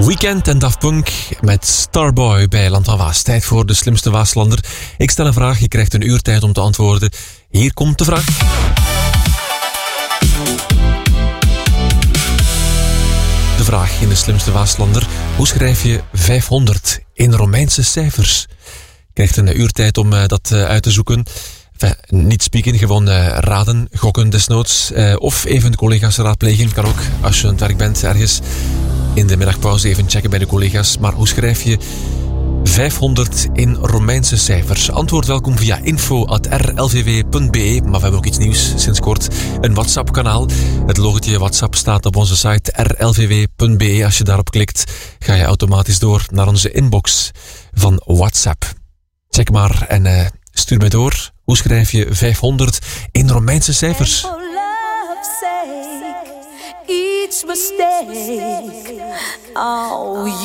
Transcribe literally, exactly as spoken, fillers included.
Weekend en Daft Punk met Starboy bij Land van Waas. Tijd voor de slimste Waaslander. Ik stel een vraag, je krijgt een uur tijd om te antwoorden. Hier komt de vraag. De vraag in de slimste Waaslander. Hoe schrijf je vijfhonderd in Romeinse cijfers? Je krijgt een uur tijd om uh, dat uh, uit te zoeken. Enfin, niet spieken, gewoon uh, raden, gokken desnoods. Uh, of even de collega's raadplegen. Kan ook als je aan het werk bent ergens. In de middagpauze even checken bij de collega's. Maar hoe schrijf je vijfhonderd in Romeinse cijfers? Antwoord welkom via info at r l v w punt b e. Maar we hebben ook iets nieuws sinds kort. Een WhatsApp-kanaal. Het logotje WhatsApp staat op onze site r l v w punt b e. Als je daarop klikt, ga je automatisch door naar onze inbox van WhatsApp. Check maar en uh, stuur me door. Hoe schrijf je vijfhonderd in Romeinse cijfers? Each mistake, oh,